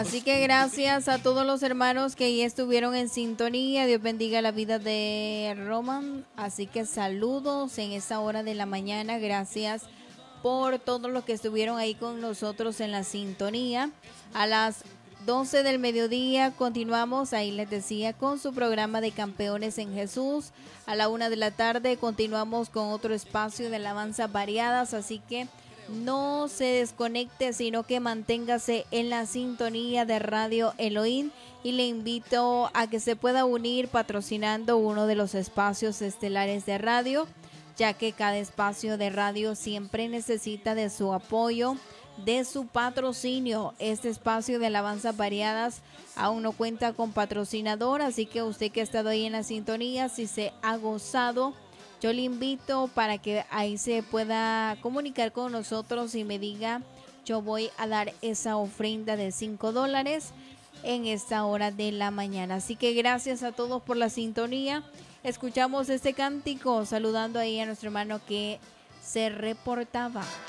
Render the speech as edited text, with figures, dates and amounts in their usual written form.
Así que gracias a todos los hermanos que ya estuvieron en sintonía. Dios bendiga la vida de Roman. Así que saludos en esta hora de la mañana. Gracias por todos los que estuvieron ahí con nosotros en la sintonía. A las 12 del mediodía continuamos, ahí les decía, con su programa de Campeones en Jesús. A la 1 de la tarde continuamos con otro espacio de alabanzas variadas, así que no se desconecte, sino que manténgase en la sintonía de Radio Elohim, y le invito a que se pueda unir patrocinando uno de los espacios estelares de radio, ya que cada espacio de radio siempre necesita de su apoyo, de su patrocinio. Este espacio de alabanzas variadas aún no cuenta con patrocinador, así que usted que ha estado ahí en la sintonía, si se ha gozado, yo le invito para que ahí se pueda comunicar con nosotros y me diga: yo voy a dar esa ofrenda de $5 en esta hora de la mañana. Así que gracias a todos por la sintonía. Escuchamos este cántico saludando ahí a nuestro hermano que se reportaba.